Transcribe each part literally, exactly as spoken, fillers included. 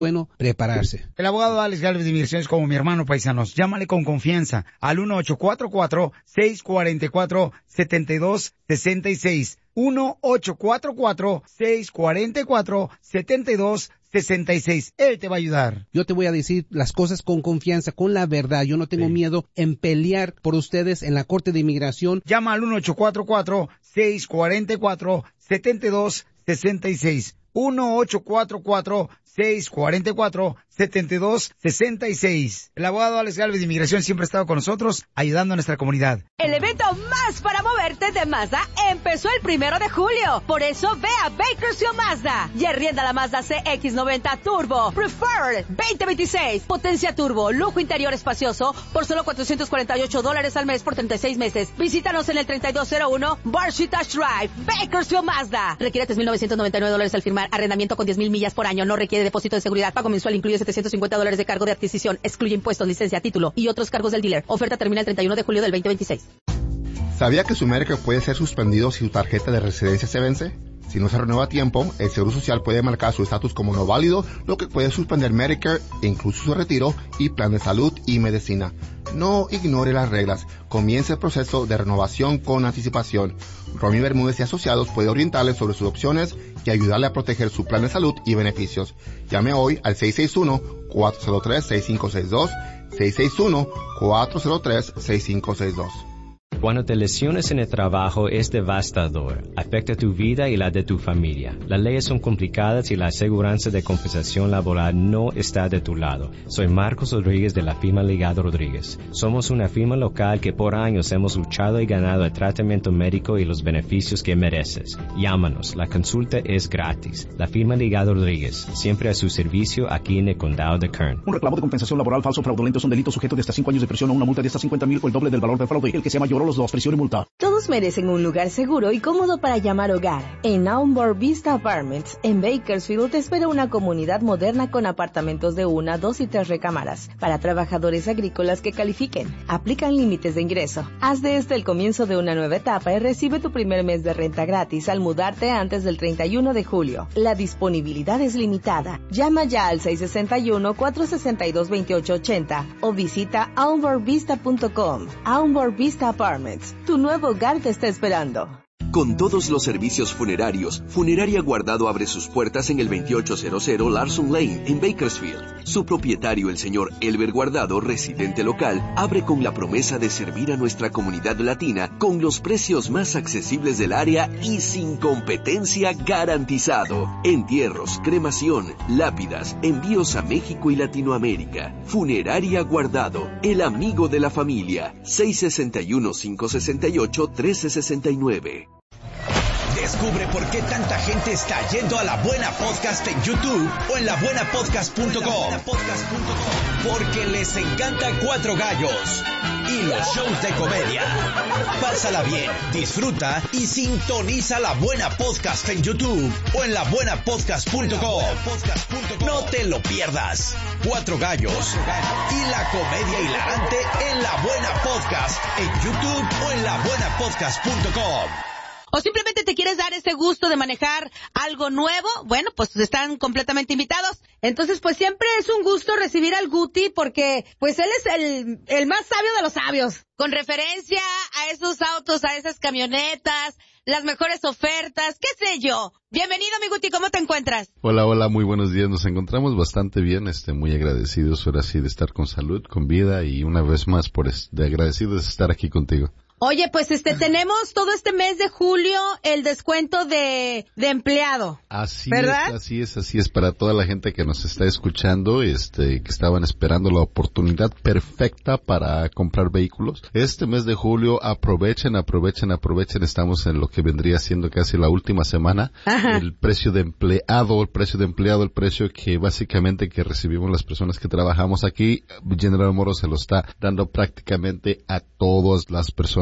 bueno prepararse. El abogado Alex Galvez de Inmigración es como mi hermano, paisanos. Llámale con confianza al uno ocho cuatro cuatro, seis cuatro cuatro, siete dos seis seis. uno ocho cuatro cuatro, seis cuatro cuatro, siete dos seis seis. Él te va a ayudar. Yo te voy a decir las cosas con confianza, con la verdad. Yo no tengo sí. miedo en pelear por ustedes en la Corte de Inmigración. Llama al uno ocho cuatro cuatro, seis cuatro cuatro, siete dos seis seis. uno ocho cuatro cuatro, seis cuatro cuatro, siete dos seis seis. El abogado Alex Galvez de Inmigración siempre ha estado con nosotros, ayudando a nuestra comunidad. El evento más para moverte de Mazda empezó el primero de julio. Por eso ve a Bakersfield Mazda y arrienda la Mazda C X noventa Turbo Preferred veinte veintiséis. Potencia turbo, lujo interior espacioso por solo cuatrocientos cuarenta y ocho dólares al mes por treinta y seis meses. Visítanos en el treinta y dos cero uno Barshit Dash Drive. Bakersfield Mazda. Requiere tres mil novecientos noventa y nueve dólares al firmar. Arrendamiento con diez mil millas por año. No requiere depósito de seguridad. Pago mensual incluye setecientos cincuenta dólares de cargo de adquisición. Excluye impuestos, licencia, título y otros cargos del dealer. Oferta termina el treinta y uno de julio del veinte veintiséis. ¿Sabía que su Medicare puede ser suspendido si su tarjeta de residencia se vence? Si no se renueva a tiempo, el Seguro Social puede marcar su estatus como no válido, lo que puede suspender Medicare, incluso su retiro y plan de salud y medicina. No ignore las reglas. Comience el proceso de renovación con anticipación. Romy Bermúdez y Asociados puede orientarle sobre sus opciones y ayudarle a proteger su plan de salud y beneficios. Llame hoy al seis seis uno, cuatro cero tres, seis cinco seis dos, seis seis uno, cuatro cero tres, seis cinco seis dos. Cuando te lesiones en el trabajo es devastador. Afecta tu vida y la de tu familia. Las leyes son complicadas y la aseguranza de compensación laboral no está de tu lado. Soy Marcos Rodríguez de la firma Ligado Rodríguez. Somos una firma local que por años hemos luchado y ganado el tratamiento médico y los beneficios que mereces. Llámanos. La consulta es gratis. La firma Ligado Rodríguez. Siempre a su servicio aquí en el condado de Kern. Un reclamo de compensación laboral falso o fraudulento es un delito sujeto de hasta cinco años de prisión o una multa de hasta cincuenta mil o el doble del valor del fraude. El que sea mayor o los dos, prisión y multa. Todos merecen un lugar seguro y cómodo para llamar hogar. En Aunbor Vista Apartments, en Bakersfield, te espera una comunidad moderna con apartamentos de una, dos y tres recámaras para trabajadores agrícolas que califiquen. Aplican límites de ingreso. Haz de este el comienzo de una nueva etapa y recibe tu primer mes de renta gratis al mudarte antes del treinta y uno de julio. La disponibilidad es limitada. Llama ya al seis seis uno, cuatro seis dos, dos ocho ocho cero o visita aunbor vista punto com. Aunbor Vista Apartments. Tu nuevo hogar te está esperando. Con todos los servicios funerarios, Funeraria Guardado abre sus puertas en el veintiocho cero cero Larson Lane, en Bakersfield. Su propietario, el señor Elber Guardado, residente local, abre con la promesa de servir a nuestra comunidad latina con los precios más accesibles del área y sin competencia garantizado. Entierros, cremación, lápidas, envíos a México y Latinoamérica. Funeraria Guardado, el amigo de la familia. seis seis uno, cinco seis ocho, uno tres seis nueve. Descubre por qué tanta gente está yendo a La Buena Podcast en YouTube o en la buena podcast punto com. Porque les encanta Cuatro Gallos y los shows de comedia. Pásala bien, disfruta y sintoniza La Buena Podcast en YouTube o en la buena podcast punto com. No te lo pierdas. Cuatro Gallos y la comedia hilarante en La Buena Podcast en YouTube o en la buena podcast punto com. O simplemente te quieres dar ese gusto de manejar algo nuevo, bueno, pues están completamente invitados. Entonces, pues siempre es un gusto recibir al Guti porque, pues él es el, el más sabio de los sabios. Con referencia a esos autos, a esas camionetas, las mejores ofertas, qué sé yo. Bienvenido, mi Guti, ¿cómo te encuentras? Hola, hola, muy buenos días. Nos encontramos bastante bien, este, muy agradecidos ahora sí de estar con salud, con vida y una vez más por de agradecidos de estar aquí contigo. Oye, pues este tenemos todo este mes de julio el descuento de, de empleado. Así ¿verdad? es, así es, así es para toda la gente que nos está escuchando, este, que estaban esperando la oportunidad perfecta para comprar vehículos. Este mes de julio aprovechen, aprovechen, aprovechen. Estamos en lo que vendría siendo casi la última semana. Ajá. El precio de empleado, el precio de empleado, el precio que básicamente que recibimos las personas que trabajamos aquí, General Motors se lo está dando prácticamente a todas las personas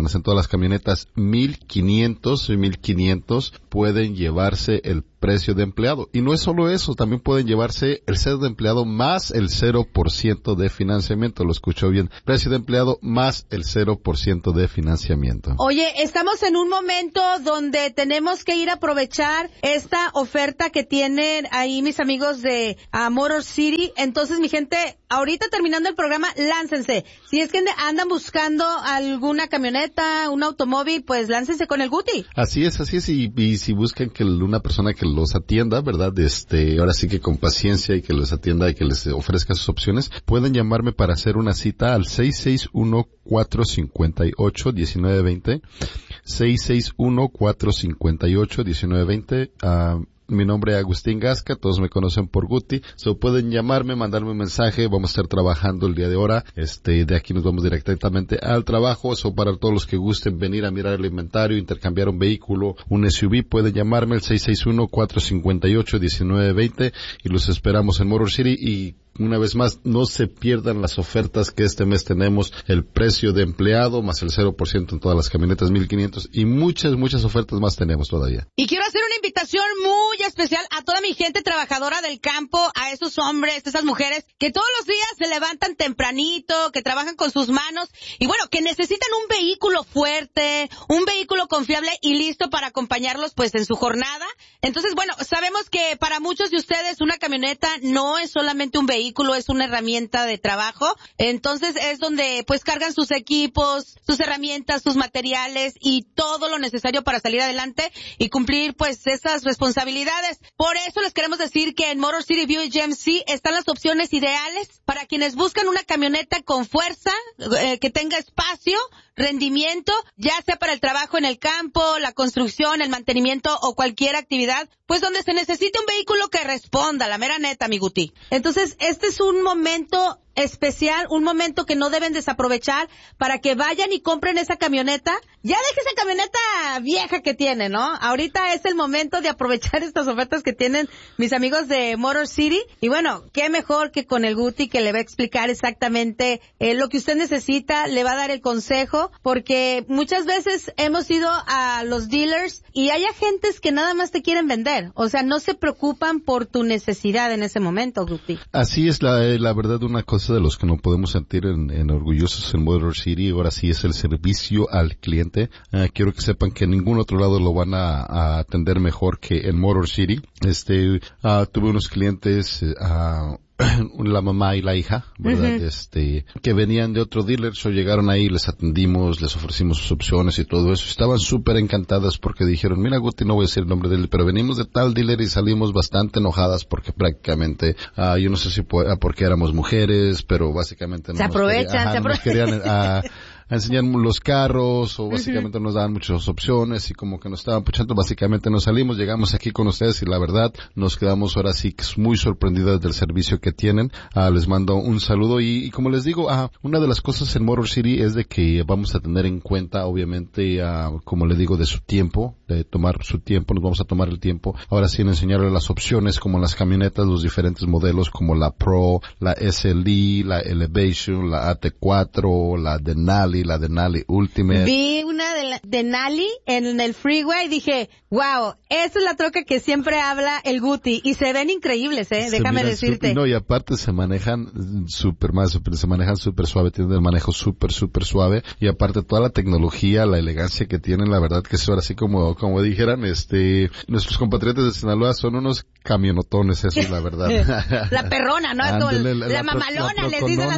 camionetas, en todas las camionetas mil quinientos y mil quinientos pueden llevarse el precio de empleado. Y no es solo eso, también pueden llevarse el cero de empleado más el cero por ciento de financiamiento. Lo escuchó bien. Precio de empleado más el cero por ciento de financiamiento. Oye, estamos en un momento donde tenemos que ir a aprovechar esta oferta que tienen ahí mis amigos de uh, Motor City. Entonces, mi gente, ahorita terminando el programa, láncense. Si es que andan buscando alguna camioneta, un automóvil, pues láncense con el Guti. Así es, así es. Y, y si buscan que una persona que los atienda, ¿verdad? Este, ahora sí que con paciencia y que les atienda y que les ofrezca sus opciones, pueden llamarme para hacer una cita al seis seis uno, cuatro cinco ocho, uno nueve dos cero. seis seis uno, cuatro cinco ocho, uno nueve dos cero. Uh, Mi nombre es Agustín Gasca, todos me conocen por Guti. So pueden llamarme, mandarme un mensaje, vamos a estar trabajando el día de ahora. Este, de aquí nos vamos directamente al trabajo. So para todos los que gusten venir a mirar el inventario, intercambiar un vehículo, un S U V, pueden llamarme al seis seis uno, cuatro cinco ocho, uno nueve dos cero y los esperamos en Motor City. Y una vez más, no se pierdan las ofertas que este mes tenemos, el precio de empleado más el cero por ciento en todas las camionetas mil quinientos y muchas, muchas ofertas más tenemos todavía. Y quiero hacer una invitación muy especial a toda mi gente trabajadora del campo, a esos hombres, esas mujeres que todos los días se levantan tempranito, que trabajan con sus manos y bueno, que necesitan un vehículo fuerte, un vehículo confiable y listo para acompañarlos pues en su jornada. Entonces, bueno, sabemos que para muchos de ustedes una camioneta no es solamente un vehículo, es una herramienta de trabajo, entonces es donde pues cargan sus equipos, sus herramientas, sus materiales y todo lo necesario para salir adelante y cumplir pues esas responsabilidades. Por eso les queremos decir que en Motor City Buick G M C están las opciones ideales para quienes buscan una camioneta con fuerza, eh, que tenga espacio, rendimiento, ya sea para el trabajo en el campo, la construcción, el mantenimiento o cualquier actividad, pues donde se necesite un vehículo que responda, la mera neta, mi Guti. Entonces, este es un momento especial, un momento que no deben desaprovechar para que vayan y compren esa camioneta. Ya deje esa camioneta vieja que tiene, ¿no? Ahorita es el momento de aprovechar estas ofertas que tienen mis amigos de Motor City. Y bueno, qué mejor que con el Guti, que le va a explicar exactamente eh, lo que usted necesita, le va a dar el consejo, porque muchas veces hemos ido a los dealers y hay agentes que nada más te quieren vender. O sea, no se preocupan por tu necesidad en ese momento, Guti. Así es, la, la verdad, una cosa de los que nos podemos sentir en, en orgullosos en Motor City, ahora sí es el servicio al cliente. Uh, quiero que sepan que en ningún otro lado lo van a, a atender mejor que en Motor City. Este, uh, tuve unos clientes, uh, la mamá y la hija, ¿verdad? Uh-huh. Este, que venían de otro dealer, so llegaron ahí, les atendimos, les ofrecimos sus opciones y todo eso. Estaban súper encantadas porque dijeron, mira Guti, no voy a decir el nombre de él, pero venimos de tal dealer y salimos bastante enojadas porque prácticamente, uh, yo no sé si por, porque éramos mujeres, pero básicamente no se nos aprovechan, querían, ajá, se no nos aprovechan. querían, uh, a enseñar los carros o básicamente uh-huh. nos daban muchas opciones y como que nos estaban puchando, básicamente nos salimos, llegamos aquí con ustedes y la verdad nos quedamos ahora sí muy sorprendidas del servicio que tienen. Uh, les mando un saludo y, y como les digo, uh, una de las cosas en Motor City es de que vamos a tener en cuenta obviamente, uh, como le digo, de su tiempo, de tomar su tiempo, nos vamos a tomar el tiempo ahora sí en enseñarles las opciones como las camionetas, los diferentes modelos como la Pro, la S L E, la Elevation, la A T cuatro, la Denali, la Denali Ultimate. Vi una de la Denali en el freeway y dije, wow, esa es la troca que siempre habla el Guti y se ven increíbles, eh, se déjame decirte. Super, no, y aparte se manejan súper más, super, se manejan súper suave, tienen el manejo súper, súper suave y aparte toda la tecnología, la elegancia que tienen, la verdad que es ahora así como, como dijeran, este, nuestros compatriotas de Sinaloa son unos camionotones, eso es la verdad. La perrona, ¿no? Ándale, la, la, la mamalona, la les dicen.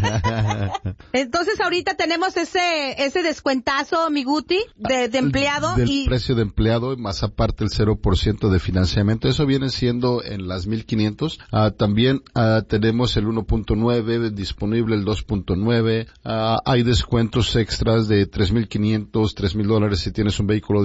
La... Entonces ahorita tenemos ese ese descuentazo, mi Guti, de, de empleado. Del y precio de empleado, más aparte el cero por ciento de financiamiento. Eso viene siendo en las mil quinientos. Uh, también uh, tenemos el uno punto nueve disponible, el dos punto nueve. Uh, hay descuentos extras de tres mil quinientos, tres mil dólares si tienes un vehículo de intercambio.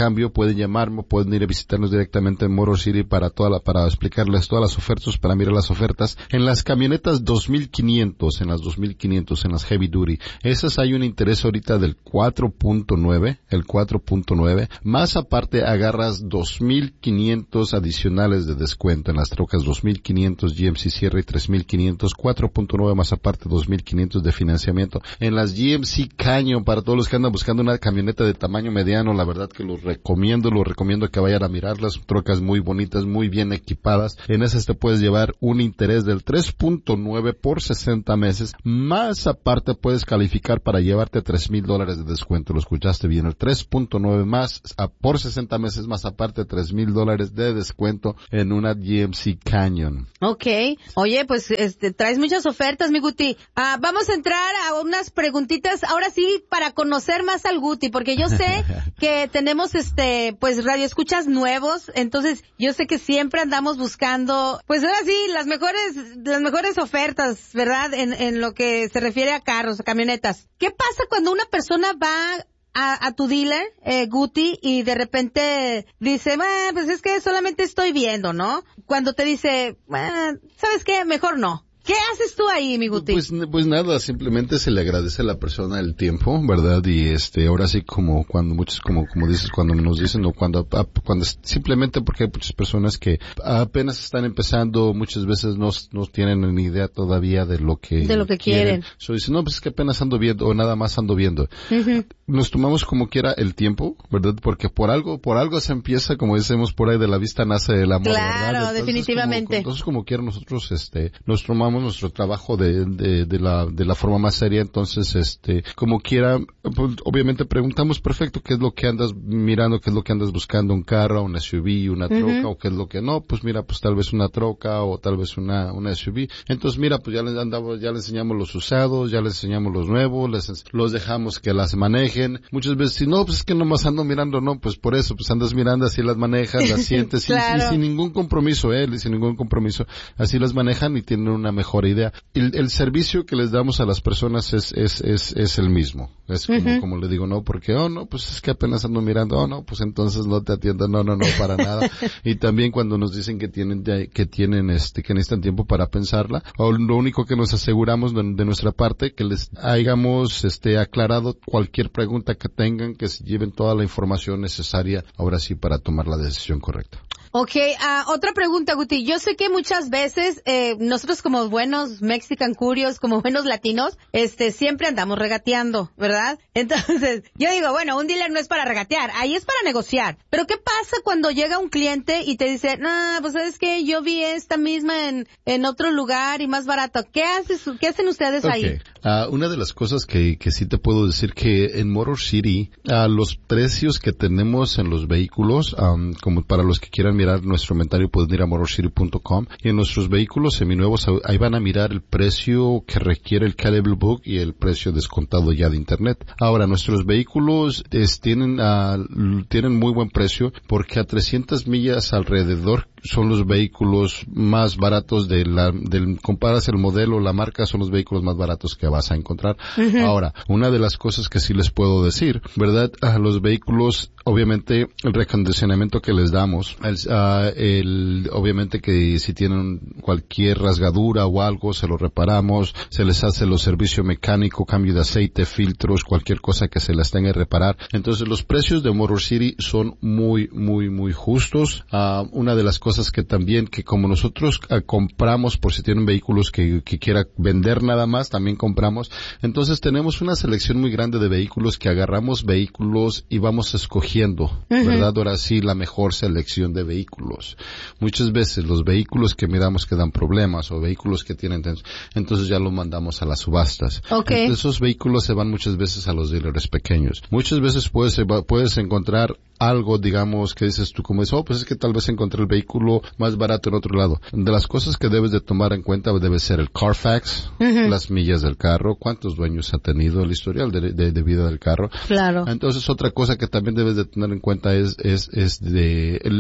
cambio, pueden llamarme, pueden ir a visitarnos directamente en Motor City para toda la, para explicarles todas las ofertas, para mirar las ofertas. En las camionetas dos mil quinientos, en las dos mil quinientos, en las Heavy Duty, esas hay un interés ahorita del cuatro punto nueve, el cuatro punto nueve, más aparte agarras dos mil quinientos adicionales de descuento en las trocas dos mil quinientos G M C Sierra y tres mil quinientos, cuatro punto nueve más aparte dos mil quinientos de financiamiento. En las G M C Canyon, para todos los que andan buscando una camioneta de tamaño mediano, la verdad que los recomiendo, los recomiendo que vayan a mirarlas, trocas muy bonitas, muy bien equipadas. En esas te puedes llevar un interés del tres punto nueve por sesenta meses, más aparte puedes calificar para llevarte tres mil dólares de descuento. Lo escuchaste bien, el tres punto nueve más a, por sesenta meses, más aparte tres mil dólares de descuento en una G M C Canyon. Okay. Oye, pues este, traes muchas ofertas, mi Guti. Ah, vamos a entrar a unas preguntitas, ahora sí, para conocer más al Guti, porque yo sé que tenemos este, pues radioescuchas nuevos, entonces yo sé que siempre andamos buscando, pues ahora sí, las mejores, las mejores ofertas, ¿verdad? En, en lo que se refiere a carros, a camionetas. ¿Qué pasa cuando una persona va a, a tu dealer, eh, Guti, y de repente dice, ah, pues es que solamente estoy viendo, ¿no? Cuando te dice, ah, ¿sabes qué? Mejor no. ¿Qué haces tú ahí, mi Guti? Pues, pues nada, simplemente se le agradece a la persona el tiempo, ¿verdad? Y este, ahora sí como cuando muchos, como, como dices, cuando nos dicen o cuando, cuando simplemente porque hay muchas personas que apenas están empezando, muchas veces no, no tienen ni idea todavía de lo que de lo que quieren. quieren. So, dicen, no, pues es que apenas ando viendo o nada más ando viendo. Uh-huh. Nos tomamos como quiera el tiempo, ¿verdad? Porque por algo, por algo se empieza, como decimos por ahí, de la vista nace el amor, claro, ¿verdad? Entonces, definitivamente. Como, entonces como quiera nosotros, este, nos tomamos nuestro trabajo de, de, de la, de la forma más seria, entonces, este, como quiera, pues, obviamente preguntamos, perfecto, ¿qué es lo que andas mirando? ¿Qué es lo que andas buscando? ¿Un carro, un S U V, una uh-huh. troca? ¿O qué es lo que no? Pues mira, pues tal vez una troca o tal vez una, una S U V. Entonces mira, pues ya les andamos, ya les enseñamos los usados, ya les enseñamos los nuevos, les, los dejamos que las manejen. Muchas veces, si no, pues es que nomás ando mirando, no, pues por eso, pues andas mirando, así las manejas, las sientes, claro. y, y sin ningún compromiso, eh, sin ningún compromiso, así las manejan y tienen una mejor idea. El, el servicio que les damos a las personas es, es, es, es el mismo. Es como, uh-huh. como le digo, no, porque, oh, no, pues es que apenas ando mirando, oh, no, pues entonces no te atiendan, no, no, no, para nada. Y también cuando nos dicen que tienen, que tienen, este, que necesitan tiempo para pensarla, o lo único que nos aseguramos de, de nuestra parte, que les hayamos, este, aclarado cualquier pregunta que tengan, que se lleven toda la información necesaria, ahora sí, para tomar la decisión correcta. Okay, uh, otra pregunta, Guti. Yo sé que muchas veces eh, nosotros como buenos Mexican Curios, como buenos latinos, este, siempre andamos regateando, ¿verdad? Entonces, yo digo, bueno, un dealer no es para regatear, ahí es para negociar. Pero ¿qué pasa cuando llega un cliente y te dice, no, pues sabes que yo vi esta misma en, en otro lugar y más barato? ¿Qué haces, qué hacen ustedes okay. ahí? Uh, una de las cosas que, que sí te puedo decir que en Motor City, uh, los precios que tenemos en los vehículos, um, como para los que quieran mirar nuestro inventario pueden ir a motor city punto com y en nuestros vehículos seminuevos ahí van a mirar el precio que requiere el Caliber Book y el precio descontado ya de internet. Ahora, nuestros vehículos es, tienen, uh, tienen muy buen precio porque a trescientas millas alrededor son los vehículos más baratos de la, del, comparas el modelo, la marca, son los vehículos más baratos que vas a encontrar. Uh-huh. Ahora, una de las cosas que sí les puedo decir, ¿verdad? A los vehículos, obviamente, el recondicionamiento que les damos, el, uh, el, obviamente que si tienen cualquier rasgadura o algo, se lo reparamos, se les hace los servicios mecánicos, cambio de aceite, filtros, cualquier cosa que se les tenga que reparar. Entonces, los precios de Motor City son muy, muy, muy justos. Uh, una de las cosas que también, que como nosotros uh, compramos, por si tienen vehículos que, que quiera vender nada más, también compramos. Entonces tenemos una selección muy grande de vehículos que agarramos vehículos y vamos escogiendo, uh-huh. ¿verdad? Ahora sí, la mejor selección de vehículos. Muchas veces los vehículos que miramos que dan problemas o vehículos que tienen, entonces ya los mandamos a las subastas. Okay. Entonces, esos vehículos se van muchas veces a los dealers pequeños. Muchas veces puedes, puedes encontrar algo, digamos, que dices tú como es, oh, pues es que tal vez encontré el vehículo más barato en otro lado. De las cosas que debes de tomar en cuenta debe ser el Carfax, uh-huh. las millas del carro, cuántos dueños ha tenido, el historial de, de, de vida del carro. Claro. Entonces, otra cosa que también debes de tener en cuenta es, es, es de, el, el lugar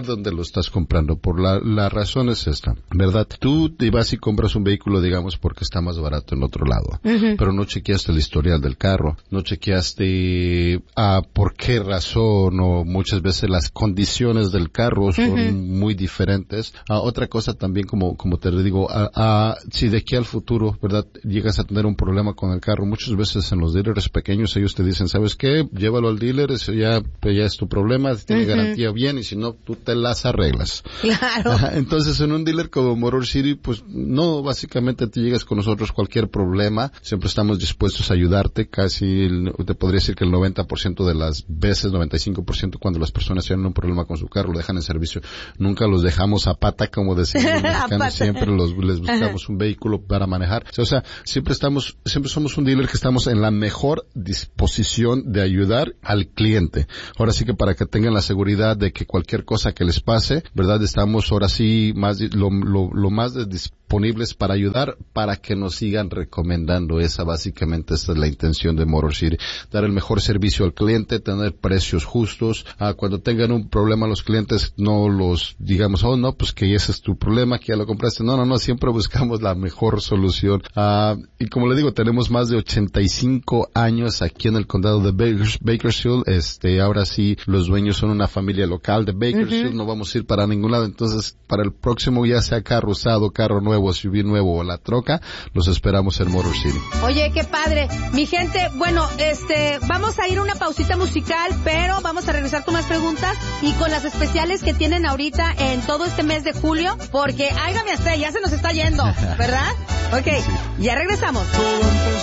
lugar donde lo estás comprando. Por la, la razón es esta, ¿verdad? Tú te vas y compras un vehículo, digamos, porque está más barato en otro lado, uh-huh. pero no chequeaste el historial del carro, no chequeaste ah, por qué razón, o muchas veces las condiciones del carro son uh-huh. muy diferentes. Ah, otra cosa también, como como te digo, ah, ah, si de aquí al futuro, ¿verdad?, llegas a tener un problema con el carro, muchas veces en los dealers pequeños ellos te dicen, ¿sabes qué? Llévalo al dealer, eso ya, pues ya es tu problema, tiene uh-huh. garantía bien, y si no, tú te las arreglas. Claro. Ajá, entonces, en un dealer como Motor City, pues no, básicamente tú llegas con nosotros cualquier problema, siempre estamos dispuestos a ayudarte, casi, te podría decir que el noventa por ciento de las veces, noventa y cinco por ciento cuando las personas tienen un problema con su carro, lo dejan en servicio. Nunca los dejamos a pata, como decimos los mexicanos, siempre los, les buscamos un vehículo para manejar. O sea, siempre estamos, siempre somos un dealer que estamos en la mejor disposición de ayudar al cliente. Ahora sí que para que tengan la seguridad de que cualquier cosa que les pase, ¿verdad? Estamos ahora sí más, lo, lo, lo más de disponibles para ayudar, para que nos sigan recomendando. Esa básicamente esta es la intención de Motor City, dar el mejor servicio al cliente, tener precios justos. Ah, cuando tengan un problema los clientes, no los digamos, oh no, pues que ese es tu problema, que ya lo compraste. No, no, no, siempre buscamos la mejor solución. Ah, y como le digo, tenemos más de ochenta y cinco años aquí en el condado de Bakers, Bakersfield. Este, ahora sí, los dueños son una familia local de Bakersfield, uh-huh. no vamos a ir para ningún lado. Entonces, para el próximo, ya sea carro usado, carro nuevo, S U V nuevo o la troca, los esperamos en Motor City. Oye, qué padre. Mi gente, bueno, este, vamos a ir a una pausita musical, pero vamos a regresar con más preguntas y con las especiales que tienen ahorita en todo este mes de julio, porque, áigame hasta, ya se nos está yendo, ¿verdad? Ok, sí. Ya regresamos. Todo empezó